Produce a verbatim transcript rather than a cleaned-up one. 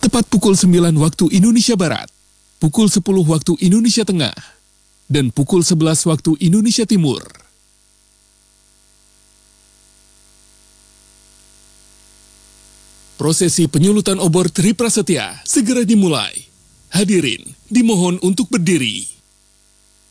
Tepat pukul sembilan waktu Indonesia Barat, pukul sepuluh waktu Indonesia Tengah, dan pukul sebelas waktu Indonesia Timur. Prosesi penyulutan obor Tri Prasetya segera dimulai. Hadirin dimohon untuk berdiri.